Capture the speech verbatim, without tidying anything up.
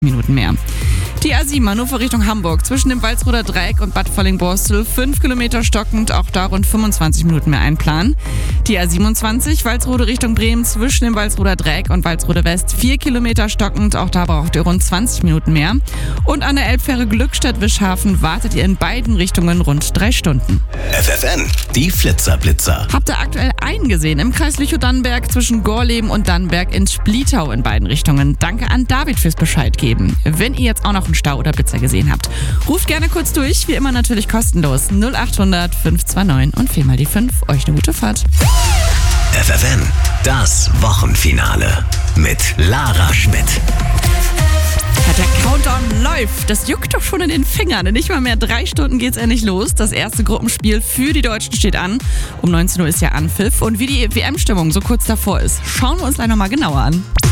Minuten mehr. Die A sieben Hannover Richtung Hamburg zwischen dem Walsroder Dreieck und Bad Falling-Borstel fünf Kilometer stockend, auch da rund fünfundzwanzig Minuten mehr einplanen. Die A siebenundzwanzig Walsrode Richtung Bremen zwischen dem Walsroder Dreieck und Walsrode West vier Kilometer stockend, auch da braucht ihr rund zwanzig Minuten mehr. Und an der Elbfähre Glückstadt-Wischhafen wartet ihr in beiden Richtungen rund drei Stunden. F F N, die Flitzerblitzer. Habt ihr aktuell einen gesehen im Kreis Lüchow-Dannenberg zwischen Gorleben und Dannenberg in Splietau in beiden Richtungen? Danke an David fürs Bescheid geben. Wenn ihr jetzt auch noch einen Stau oder Blitzer gesehen habt, ruft gerne kurz durch, wie immer natürlich kostenlos. null achthundert fünf zwei neun und viermal die fünf. Euch eine gute Fahrt. F F N, das Wochenfinale mit Lara Schmidt. Ja, der Countdown läuft. Das juckt doch schon in den Fingern. In nicht mal mehr drei Stunden geht's endlich los. Das erste Gruppenspiel für die Deutschen steht an. Um neunzehn Uhr ist ja Anpfiff. Und wie die W M-Stimmung so kurz davor ist, schauen wir uns gleich nochmal genauer an.